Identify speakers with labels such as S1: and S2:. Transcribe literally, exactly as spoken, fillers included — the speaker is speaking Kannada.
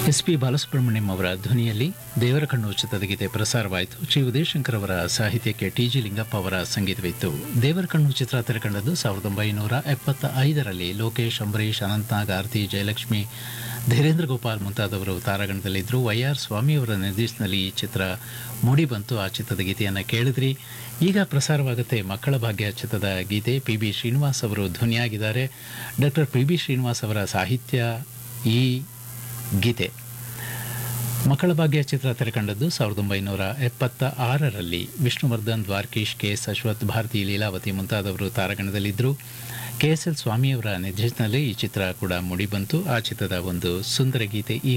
S1: ಎಸ್ ಪಿ ಬಾಲಸುಬ್ರಹ್ಮಣ್ಯಂ ಅವರ ಧ್ವನಿಯಲ್ಲಿ ದೇವರ ಕಣ್ಣು ಚಿತ್ರದ ಗೀತೆ ಪ್ರಸಾರವಾಯಿತು. ಶ್ರೀ ಉದಯಶಂಕರ್ ಅವರ ಸಾಹಿತ್ಯಕ್ಕೆ ಟಿ ಜಿ ಲಿಂಗಪ್ಪ ಅವರ ಸಂಗೀತವಿತ್ತು. ದೇವರ ಕಣ್ಣು ಚಿತ್ರ ತೆರೆಕಂಡದ್ದು ಸಾವಿರದ ಒಂಬೈನೂರ ಎಪ್ಪತ್ತ ಐದರಲ್ಲಿ. ಲೋಕೇಶ್, ಅಂಬರೀಷ್, ಅನಂತ್ನಾಗ್, ಆರತಿ, ಜಯಲಕ್ಷ್ಮಿ, ಧೀರೇಂದ್ರ ಗೋಪಾಲ್ ಮುಂತಾದವರು ತಾರಾಗಣದಲ್ಲಿದ್ದರು. ವೈ ಆರ್ ಸ್ವಾಮಿಯವರ ನಿರ್ದೇಶನದಲ್ಲಿ ಈ ಚಿತ್ರ ಮೂಡಿಬಂತು. ಆ ಚಿತ್ರದ ಗೀತೆಯನ್ನು ಕೇಳಿದ್ರಿ. ಈಗ ಪ್ರಸಾರವಾಗುತ್ತೆ ಮಕ್ಕಳ ಭಾಗ್ಯ ಚಿತ್ರದ ಗೀತೆ. ಪಿ ಬಿ ಶ್ರೀನಿವಾಸ್ ಅವರು ಧ್ವನಿಯಾಗಿದ್ದಾರೆ. ಡಾಕ್ಟರ್ ಪಿ ಬಿ ಶ್ರೀನಿವಾಸ್ ಅವರ ಸಾಹಿತ್ಯ ಈ ಗೀತೆ. ಮಕ್ಕಳ ಭಾಗ್ಯ ಚಿತ್ರ ತೆರೆಕಂಡದ್ದು ಸಾವಿರದ ಒಂಬೈನೂರ ಎಪ್ಪತ್ತ ಆರರಲ್ಲಿ. ವಿಷ್ಣುವರ್ಧನ್, ದ್ವಾರಕೀಶ್, ಕೆ ಎಸ್ ಅಶ್ವಥ್, ಭಾರತಿ, ಲೀಲಾವತಿ ಮುಂತಾದವರು ತಾರಾಗಣದಲ್ಲಿದ್ದರು. ಕೆ ಎಸ್ ಎಲ್ ಸ್ವಾಮಿಯವರ ನಿರ್ದೇಶನದಲ್ಲಿ ಈ ಚಿತ್ರ ಕೂಡ ಮೂಡಿಬಂತು. ಆ ಚಿತ್ರದ ಒಂದು ಸುಂದರ ಗೀತೆ ಈ